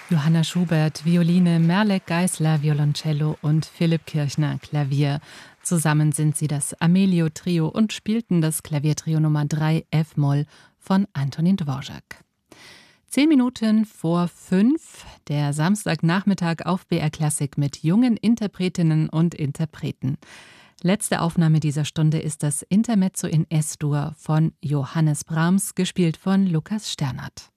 Johanna Schubert, Violine, Merle Geisler, Violoncello und Philipp Kirchner, Klavier. Zusammen sind sie das Amelio-Trio und spielten das Klaviertrio Nummer 3 F-Moll von Antonin Dvorak. 10 Minuten vor 5, der Samstagnachmittag auf BR Klassik mit jungen Interpretinnen und Interpreten. Letzte Aufnahme dieser Stunde ist das Intermezzo in S-Dur von Johannes Brahms, gespielt von Lukas Sternert.